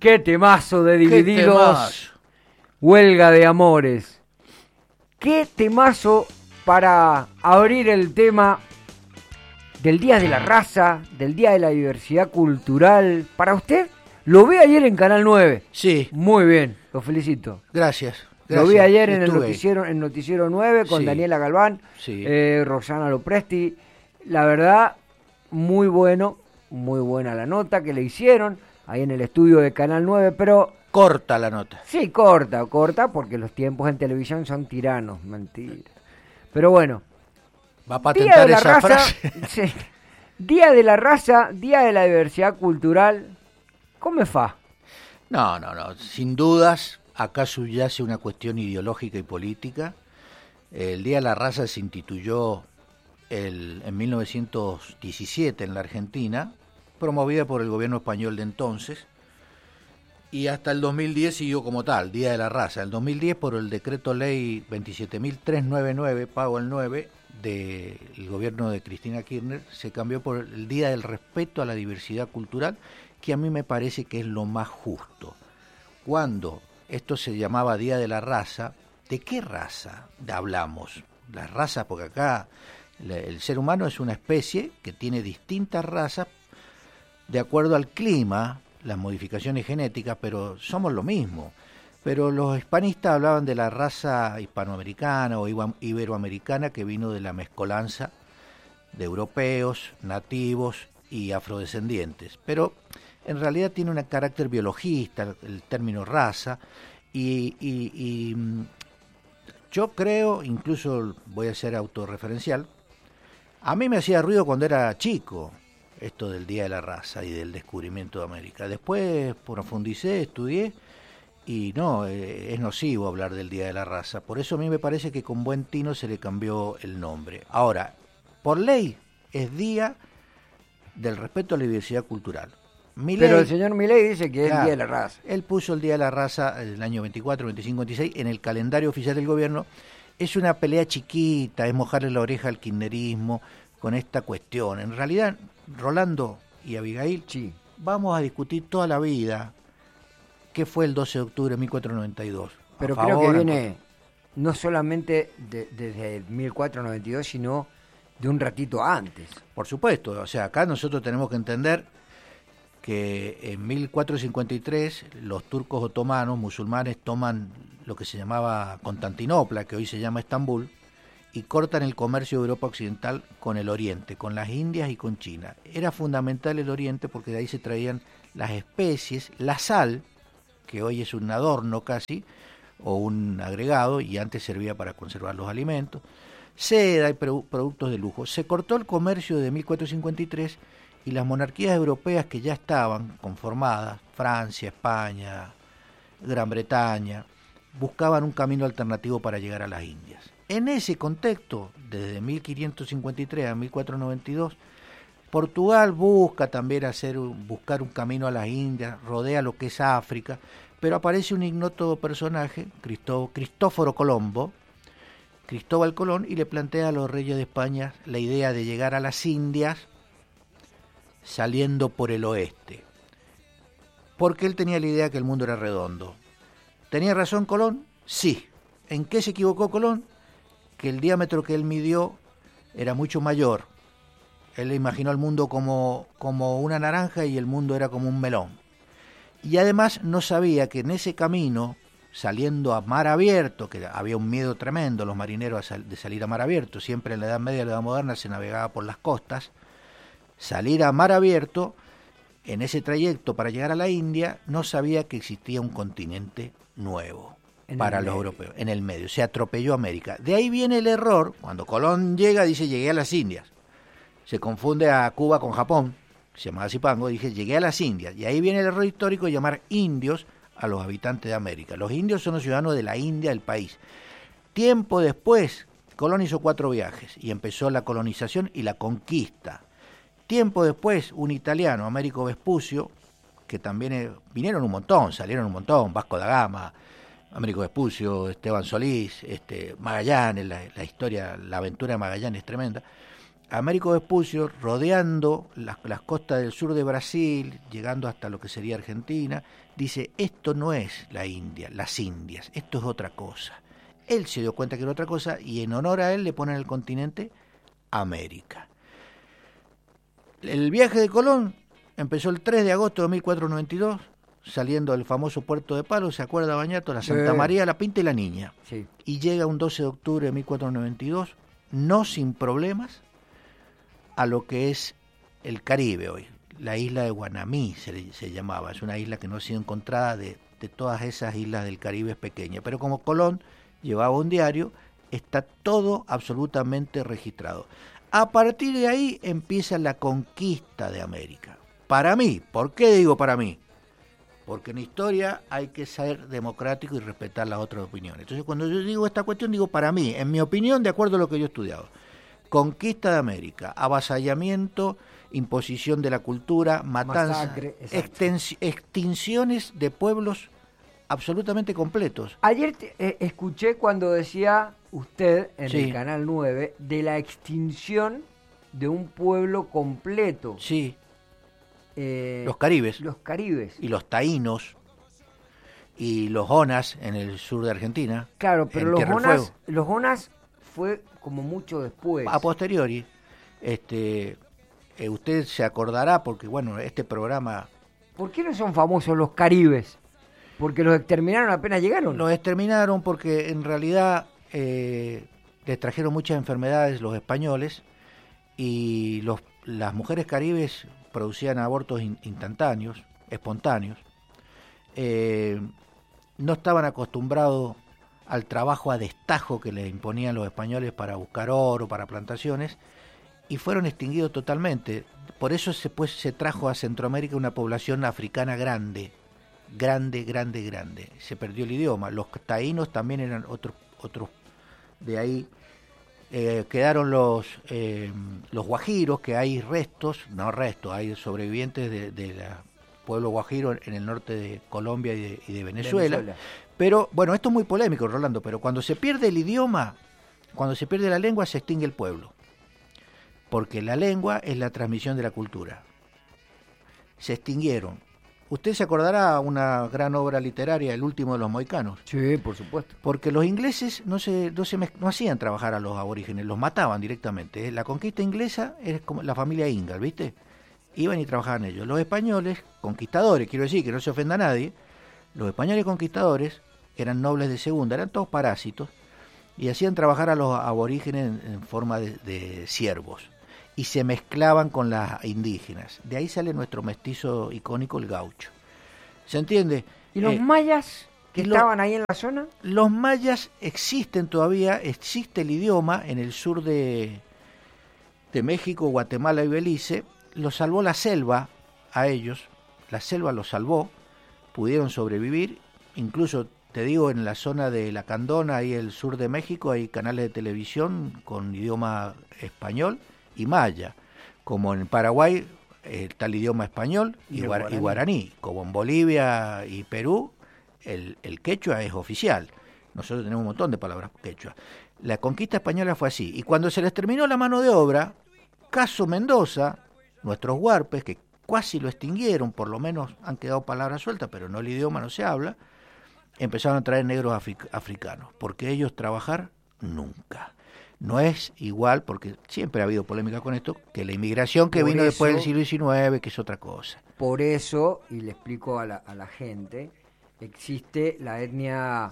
Qué temazo de Divididos. temazo. Huelga de amores. Qué temazo para abrir el tema del Día de la Raza, del Día de la Diversidad Cultural. Para usted, lo vi ayer en Canal 9. Sí, Muy bien, lo felicito. gracias. Lo vi ayer en el Estuve ahí. noticiero 9 con Sí. Daniela Galván, Sí. Roxana Lopresti. La verdad, muy bueno, muy buena la nota que le hicieron ahí en el estudio de Canal 9, pero Corta la nota. sí, corta, porque los tiempos en televisión son tiranos, mentira. Pero bueno, Va a Día patentar de la esa Raza, frase. sí. Día de la Raza, Día de la Diversidad Cultural, ¿cómo fa? No. Sin dudas, acá subyace una cuestión ideológica y política. El Día de la Raza se instituyó en 1917 en la Argentina, promovida por el gobierno español de entonces, y hasta el 2010 siguió como tal, Día de la Raza. El 2010, por el decreto ley 27.399, pago el 9, del gobierno de Cristina Kirchner, se cambió por el Día del Respeto a la Diversidad Cultural, que a mí me parece que es lo más justo. Cuando esto se llamaba Día de la Raza, ¿de qué raza hablamos? La raza, porque acá el ser humano es una especie que tiene distintas razas de acuerdo al clima, las modificaciones genéticas, pero somos lo mismo. Pero los hispanistas hablaban de la raza hispanoamericana o iberoamericana que vino de la mezcolanza de europeos, nativos y afrodescendientes. Pero en realidad tiene un carácter biologista el término raza y yo creo, incluso voy a ser autorreferencial, a mí me hacía ruido cuando era chico esto del Día de la Raza y del descubrimiento de América. Después profundicé, estudié y no, es nocivo hablar del Día de la Raza. Por eso a mí me parece que con buen tino se le cambió el nombre. Ahora, por ley es Día del Respeto a la Diversidad Cultural. Pero el señor Milei dice que es el claro, Día de la Raza. Él puso el Día de la Raza el año 24, 25, 26 en el calendario oficial del gobierno. Es una pelea chiquita, es mojarle la oreja al kirchnerismo con esta cuestión. En realidad, Rolando y Abigail, Sí. vamos a discutir toda la vida qué fue el 12 de octubre de 1492. Pero creo que viene no solamente desde el 1492, sino de un ratito antes. Por supuesto, o sea, acá nosotros tenemos que entender que en 1453 los turcos otomanos, musulmanes, toman lo que se llamaba Constantinopla, que hoy se llama Estambul, y cortan el comercio de Europa Occidental con el Oriente, con las Indias y con China. Era fundamental el Oriente porque de ahí se traían las especies, la sal, que hoy es un adorno casi, o un agregado, y antes servía para conservar los alimentos, seda y productos de lujo. Se cortó el comercio desde 1453 y las monarquías europeas que ya estaban conformadas, Francia, España, Gran Bretaña, buscaban un camino alternativo para llegar a las Indias. En ese contexto, desde 1553 a 1492, Portugal busca también buscar un camino a las Indias, rodea lo que es África, pero aparece un ignoto personaje, Cristóbal Colón, y le plantea a los reyes de España la idea de llegar a las Indias saliendo por el oeste, porque él tenía la idea que el mundo era redondo. ¿Tenía razón Colón? Sí. ¿En qué se equivocó Colón? Que el diámetro que él midió era mucho mayor. Él imaginó el mundo como una naranja y el mundo era como un melón. Y además no sabía que en ese camino, saliendo a mar abierto, que había un miedo tremendo los marineros de salir a mar abierto, siempre en la Edad Media y la Edad Moderna se navegaba por las costas, salir a mar abierto, en ese trayecto para llegar a la India, no sabía que existía un continente nuevo para los europeos, en el medio, se atropelló América. De ahí viene el error, cuando Colón llega, dice llegué a las Indias, se confunde a Cuba con Japón, se llamaba Zipango, dice llegué a las Indias, y ahí viene el error histórico de llamar indios a los habitantes de América. Los indios son los ciudadanos de la India, del país. Tiempo después, Colón hizo 4 viajes, y empezó la colonización y la conquista. Tiempo después, un italiano, Américo Vespucio, que también vinieron un montón, salieron un montón, Vasco da Gama, Américo Vespucio, Esteban Solís, Magallanes, la historia, la aventura de Magallanes es tremenda. Américo Vespucio, rodeando las costas del sur de Brasil, llegando hasta lo que sería Argentina, dice, esto no es la India, las Indias, esto es otra cosa. Él se dio cuenta que era otra cosa y en honor a él le ponen el continente América. El viaje de Colón empezó el 3 de agosto de 1492, saliendo del famoso puerto de Palos, ¿se acuerda Bañato? La Santa María, la Pinta y la Niña. Sí. Y llega un 12 de octubre de 1492, no sin problemas, a lo que es el Caribe hoy. La isla de Guanamí se llamaba, es una isla que no ha sido encontrada de todas esas islas del Caribe, es pequeña. Pero como Colón llevaba un diario, está todo absolutamente registrado. A partir de ahí empieza la conquista de América. Para mí, ¿por qué digo para mí? Porque en historia hay que ser democrático y respetar las otras opiniones. Entonces cuando yo digo esta cuestión, digo para mí, en mi opinión, de acuerdo a lo que yo he estudiado. Conquista de América, avasallamiento, imposición de la cultura, matanza, extinciones de pueblos absolutamente completos. Ayer escuché cuando decía usted en Sí. el Canal 9 de la extinción de un pueblo completo. Sí, los caribes Los caribes. y los taínos y los onas en el sur de Argentina. Claro, pero en los Tierra del onas, Fuego. los onas fue como mucho después. A posteriori, usted se acordará, porque bueno, este programa ¿Por qué no son famosos los caribes? Porque los exterminaron apenas llegaron. los exterminaron porque en realidad les trajeron muchas enfermedades los españoles y las mujeres caribes producían abortos instantáneos, espontáneos. No estaban acostumbrados al trabajo a destajo que les imponían los españoles para buscar oro, para plantaciones, y fueron extinguidos totalmente. Por eso se trajo a Centroamérica una población africana grande. Se perdió el idioma. Los taínos también eran otros de ahí. Quedaron los guajiros, que hay hay sobrevivientes del pueblo guajiro en el norte de Colombia y de Venezuela. Pero bueno, esto es muy polémico, Rolando, pero cuando se pierde el idioma, cuando se pierde la lengua, se extingue el pueblo. Porque la lengua es la transmisión de la cultura. Se extinguieron. Usted se acordará una gran obra literaria, El último de los mohicanos. Sí, por supuesto. Porque los ingleses no hacían trabajar a los aborígenes, los mataban directamente. La conquista inglesa es como la familia Ingalls, ¿viste? Iban y trabajaban ellos. Los españoles, conquistadores, quiero decir que no se ofenda a nadie, los españoles conquistadores eran nobles de segunda, eran todos parásitos, y hacían trabajar a los aborígenes en forma de siervos. Y se mezclaban con las indígenas. De ahí sale nuestro mestizo icónico, el gaucho. ¿Se entiende? ¿Y los mayas que estaban ahí en la zona? Los mayas existen todavía, existe el idioma en el sur de México, Guatemala y Belice. Lo salvó la selva a ellos, la selva los salvó, pudieron sobrevivir. Incluso, te digo, en la zona de La Candona, ahí el sur de México, hay canales de televisión con idioma español y maya, como en Paraguay está el idioma español y guaraní, como en Bolivia y Perú el quechua es oficial. Nosotros tenemos un montón de palabras quechua. La conquista española fue así, y cuando se les terminó la mano de obra, Caso Mendoza, nuestros huarpes, que casi lo extinguieron, por lo menos han quedado palabras sueltas, pero no, el idioma no se habla, empezaron a traer negros africanos, porque ellos trabajar nunca. No es igual, porque siempre ha habido polémica con esto, que la inmigración que vino después del siglo XIX, que es otra cosa. Por eso, y le explico a la gente, existe la etnia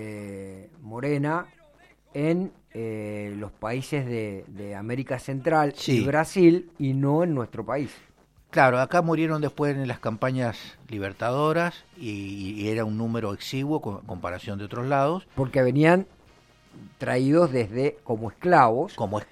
morena en los países de América Central y Brasil, y no en nuestro país. Claro, acá murieron después en las campañas libertadoras y era un número exiguo con comparación de otros lados. Porque venían traídos como esclavos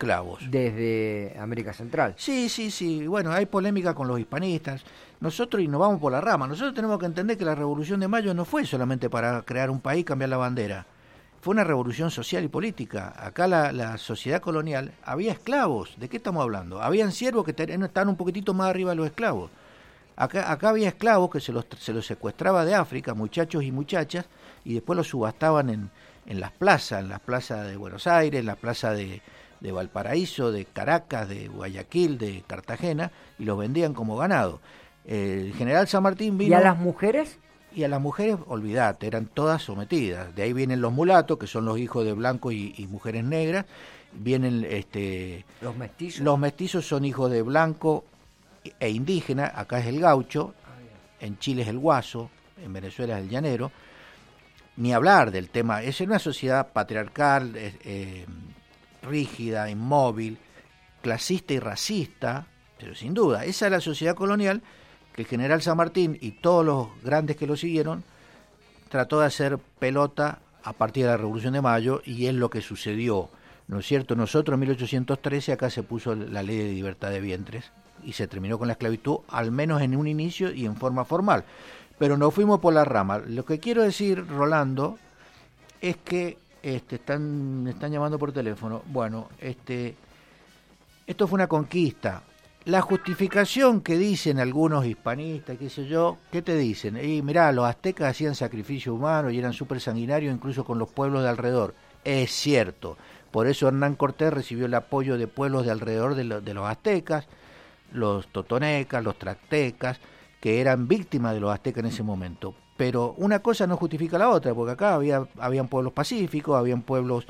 desde América Central. Sí. Bueno, hay polémica con los hispanistas. Nosotros, y nos vamos por la rama, nosotros tenemos que entender que la Revolución de Mayo no fue solamente para crear un país y cambiar la bandera. Fue una revolución social y política. Acá la sociedad colonial había esclavos. ¿De qué estamos hablando? Habían siervos que estaban un poquitito más arriba de los esclavos. Acá había esclavos que se los secuestraba de África, muchachos y muchachas, y después los subastaban en las plazas de Buenos Aires, en la plaza de de Valparaíso, de Caracas, de Guayaquil, de Cartagena, y los vendían como ganado. El general San Martín vino... ¿Y a las mujeres? Y a las mujeres, olvídate, eran todas sometidas. De ahí vienen los mulatos, que son los hijos de blancos y mujeres negras. Vienen los mestizos. Los mestizos son hijos de blanco e indígena. Acá es el gaucho, en Chile es el guaso, en Venezuela es el llanero. Ni hablar del tema. Es una sociedad patriarcal, rígida, inmóvil, clasista y racista, pero sin duda, esa es la sociedad colonial que el general San Martín y todos los grandes que lo siguieron trató de hacer pelota a partir de la Revolución de Mayo, y es lo que sucedió, ¿no es cierto? Nosotros en 1813 acá se puso la ley de libertad de vientres y se terminó con la esclavitud, al menos en un inicio y en forma formal, pero nos fuimos por la rama. Lo que quiero decir, Rolando, es que me están llamando por teléfono. Bueno, esto fue una conquista. La justificación que dicen algunos hispanistas, qué sé yo, ¿qué te dicen? Y mirá, los aztecas hacían sacrificio humano y eran súper sanguinarios incluso con los pueblos de alrededor. Es cierto, por eso Hernán Cortés recibió el apoyo de pueblos de alrededor de los aztecas, los totonecas, los tractecas, que eran víctimas de los aztecas en ese momento. Pero una cosa no justifica la otra, porque acá habían pueblos pacíficos, habían pueblos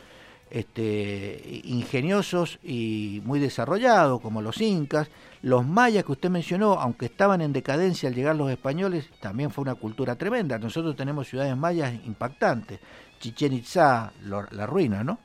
ingeniosos y muy desarrollados, como los incas. Los mayas que usted mencionó, aunque estaban en decadencia al llegar los españoles, también fue una cultura tremenda. Nosotros tenemos ciudades mayas impactantes. Chichén Itzá, la ruina, ¿no?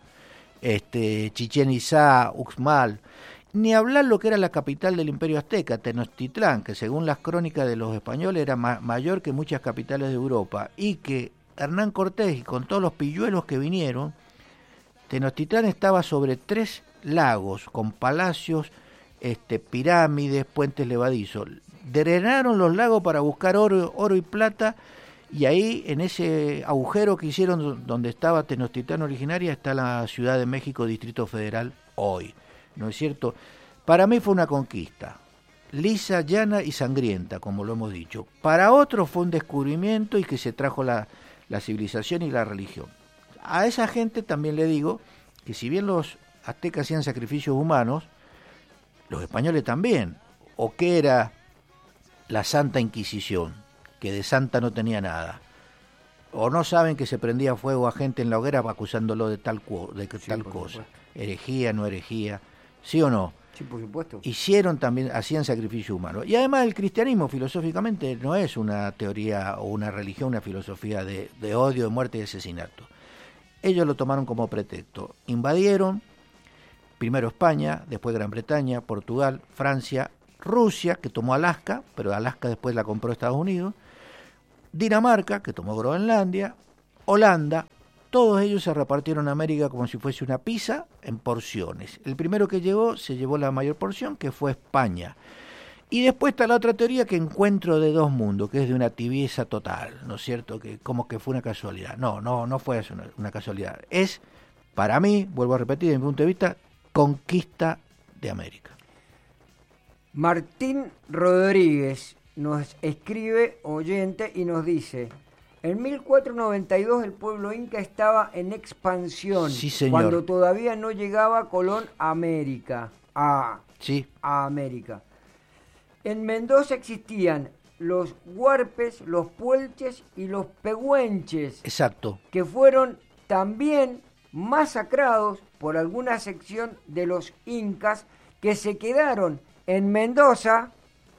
Chichén Itzá, Uxmal. Ni hablar lo que era la capital del Imperio Azteca, Tenochtitlán, que según las crónicas de los españoles era mayor que muchas capitales de Europa, y que Hernán Cortés, y con todos los pilluelos que vinieron, Tenochtitlán estaba sobre 3 lagos, con palacios, pirámides, puentes levadizos. Drenaron los lagos para buscar oro y plata, y ahí, en ese agujero que hicieron donde estaba Tenochtitlán originaria, está la Ciudad de México, Distrito Federal, hoy. ¿No es cierto? Para mí fue una conquista, lisa, llana y sangrienta, como lo hemos dicho. Para otros fue un descubrimiento y que se trajo la civilización y la religión. A esa gente también le digo que si bien los aztecas hacían sacrificios humanos, los españoles también. ¿O qué era la Santa Inquisición? Que de santa no tenía nada. O no saben que se prendía fuego a gente en la hoguera acusándolo de tal cosa. Herejía, no herejía. ¿Sí o no? Sí, por supuesto. Hacían sacrificio humano. Y además el cristianismo filosóficamente no es una teoría o una religión, una filosofía de odio, de muerte y de asesinato. Ellos lo tomaron como pretexto. Invadieron, primero España, después Gran Bretaña, Portugal, Francia, Rusia, que tomó Alaska, pero Alaska después la compró Estados Unidos, Dinamarca, que tomó Groenlandia, Holanda. Todos ellos se repartieron a América como si fuese una pizza en porciones. El primero que llegó se llevó la mayor porción, que fue España. Y después está la otra teoría, que encuentro de dos mundos, que es de una tibieza total, ¿no es cierto? Que como que fue una casualidad. No fue eso una casualidad. Es, para mí, vuelvo a repetir, desde mi punto de vista, conquista de América. Martín Rodríguez nos escribe, oyente, y nos dice: en 1492 el pueblo inca estaba en expansión, sí, señor, cuando todavía no llegaba Colón a América. A América. En Mendoza existían los huarpes, los puelches y los pehuenches. Exacto. Que fueron también masacrados por alguna sección de los incas que se quedaron en Mendoza,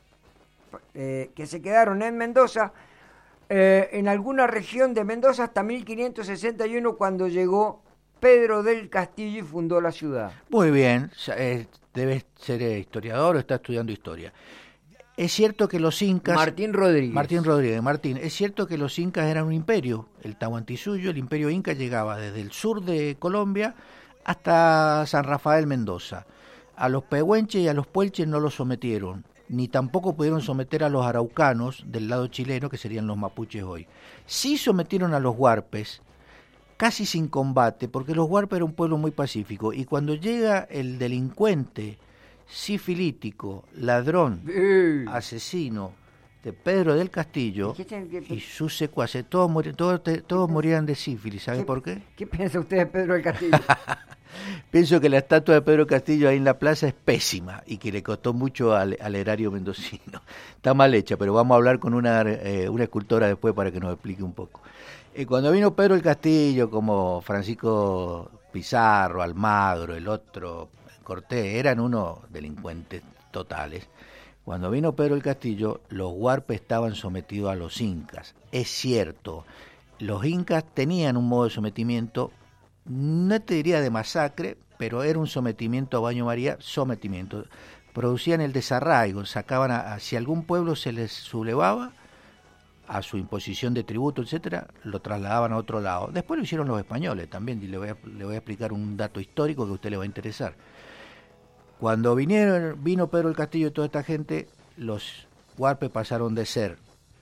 en alguna región de Mendoza hasta 1561, cuando llegó Pedro del Castillo y fundó la ciudad. Muy bien, debe ser historiador o está estudiando historia. Es cierto que los incas... Martín Rodríguez. Martín, es cierto que los incas eran un imperio. El Tahuantinsuyo, el imperio inca, llegaba desde el sur de Colombia hasta San Rafael, Mendoza. A los pehuenches y a los puelches no los sometieron, ni tampoco pudieron someter a los araucanos del lado chileno, que serían los mapuches hoy. Sí sometieron a los huarpes, casi sin combate, porque los huarpes eran un pueblo muy pacífico, y cuando llega el delincuente sifilítico, ladrón, asesino, de Pedro del Castillo ¿Qué, y sus secuaces, todos morían de sífilis. ¿Sabe por qué? ¿Qué piensa usted de Pedro del Castillo? Pienso que la estatua de Pedro Castillo ahí en la plaza es pésima y que le costó mucho al erario mendocino. Está mal hecha, pero vamos a hablar con una escultora después para que nos explique un poco. Cuando vino Pedro el Castillo, como Francisco Pizarro, Almagro, el otro, Cortés, eran unos delincuentes totales. Cuando vino Pedro el Castillo, los huarpes estaban sometidos a los incas. Es cierto, los incas tenían un modo de sometimiento, no te diría de masacre, pero era un sometimiento a baño María, sometimiento. Producían el desarraigo, sacaban si algún pueblo se les sublevaba a su imposición de tributo, etcétera, lo trasladaban a otro lado. Después lo hicieron los españoles también, y le voy a explicar un dato histórico que a usted le va a interesar. Cuando vino Pedro el Castillo y toda esta gente, los huarpes pasaron de ser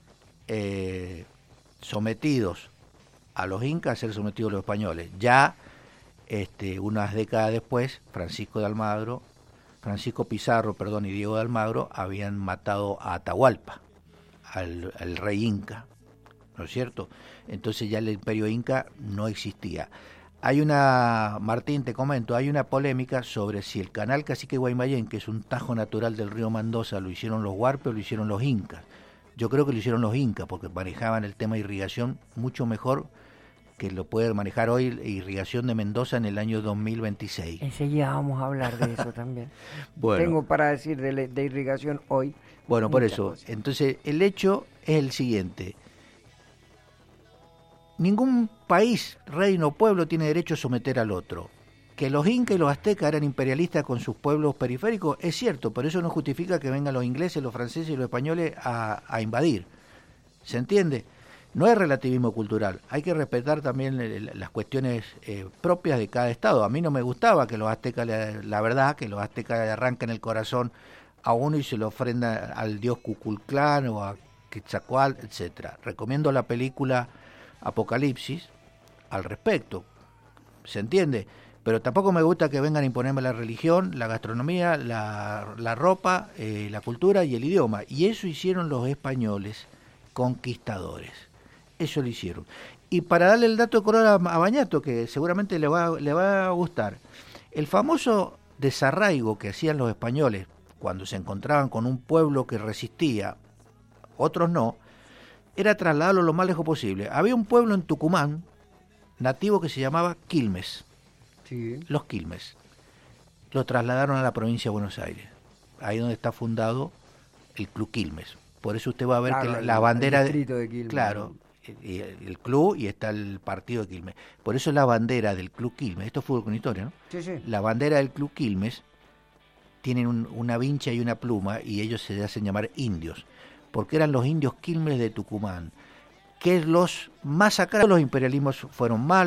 sometidos a los incas a ser sometidos a los españoles. Ya unas décadas después, Francisco Pizarro, y Diego de Almagro habían matado a Atahualpa, al rey inca, ¿no es cierto? Entonces ya el imperio inca no existía. Martín, te comento, hay una polémica sobre si el canal Cacique-Guaymallén, que es un tajo natural del río Mendoza, lo hicieron los huarpes o lo hicieron los incas. Yo creo que lo hicieron los incas, porque manejaban el tema de irrigación mucho mejor que lo puede manejar hoy irrigación de Mendoza en el año 2026. Enseguida vamos a hablar de eso también. Bueno, tengo para decir de irrigación hoy. Bueno, por eso. Cosas. Entonces, el hecho es el siguiente. Ningún país, reino o pueblo tiene derecho a someter al otro. Que los incas y los aztecas eran imperialistas con sus pueblos periféricos, es cierto, pero eso no justifica que vengan los ingleses, los franceses y los españoles a invadir. ¿Se entiende? No es relativismo cultural, hay que respetar también las cuestiones propias de cada estado. A mí no me gustaba que los aztecas, la verdad, que los aztecas le arranquen el corazón a uno y se lo ofrenda al dios Cuculcán o a Quetzalcóatl, etcétera. Recomiendo la película Apocalipsis al respecto, ¿se entiende? Pero tampoco me gusta que vengan a imponerme la religión, la gastronomía, la ropa, la cultura y el idioma. Y eso hicieron los españoles conquistadores. Eso lo hicieron. Y para darle el dato de color a Bañato, que seguramente le va a gustar, el famoso desarraigo que hacían los españoles cuando se encontraban con un pueblo que resistía, otros no, era trasladarlo lo más lejos posible. Había un pueblo en Tucumán, nativo, que se llamaba Quilmes. Sí. Los Quilmes. Lo trasladaron a la provincia de Buenos Aires. Ahí donde está fundado el Club Quilmes. Por eso usted va a ver que la bandera de Quilmes. Claro, el club y está el partido de Quilmes. Por eso la bandera del Club Quilmes, esto es fútbol con historia, ¿no? Sí, sí. La bandera del Club Quilmes tienen una vincha y una pluma y ellos se hacen llamar indios, porque eran los indios Quilmes de Tucumán, que los masacraron. Los imperialismos fueron malos.